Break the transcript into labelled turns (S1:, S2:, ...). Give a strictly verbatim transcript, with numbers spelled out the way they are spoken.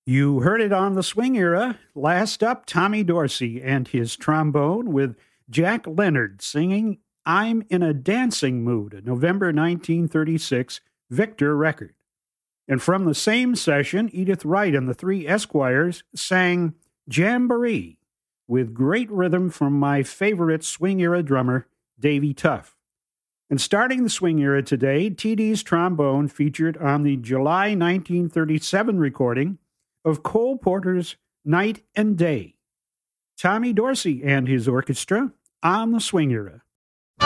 S1: You heard it on the swing era. Last up, Tommy Dorsey and his trombone with Jack Leonard singing I'm in a Dancing Mood, a November nineteen thirty-six Victor record. And from the same session, Edith Wright and the Three Esquires sang Jamboree with great rhythm from my favorite swing era drummer, Davy Tuff. And starting the swing era today, T D's trombone featured on the July nineteen thirty-seven recording of Cole Porter's Night and Day. Tommy Dorsey and his orchestra on the swing era.